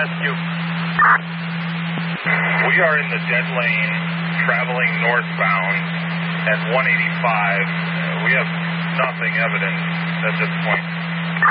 rescue. We are in the dead lane, traveling northbound at 185. We have nothing evident at this point.